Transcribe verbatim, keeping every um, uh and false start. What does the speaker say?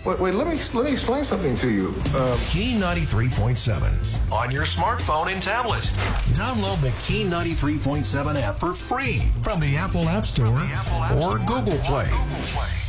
Wait, wait, let me let me explain something to you. Um, Key ninety-three point seven on your smartphone and tablet. Download the Key ninety-three point seven app for free from the Apple App Store or Google Play.